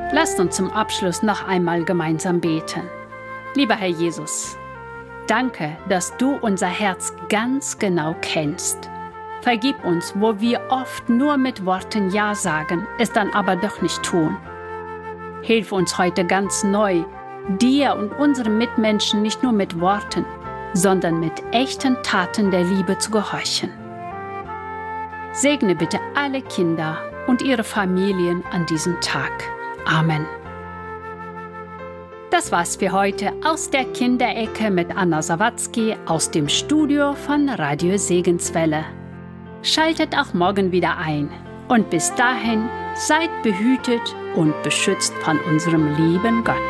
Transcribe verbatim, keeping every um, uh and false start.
Lasst uns zum Abschluss noch einmal gemeinsam beten. Lieber Herr Jesus, danke, dass du unser Herz ganz genau kennst. Vergib uns, wo wir oft nur mit Worten Ja sagen, es dann aber doch nicht tun. Hilf uns heute ganz neu, dir und unseren Mitmenschen nicht nur mit Worten, sondern mit echten Taten der Liebe zu gehorchen. Segne bitte alle Kinder und ihre Familien an diesem Tag. Amen. Das war's für heute aus der Kinderecke mit Anna Sawatzki aus dem Studio von Radio Segenswelle. Schaltet auch morgen wieder ein und bis dahin seid behütet und beschützt von unserem lieben Gott.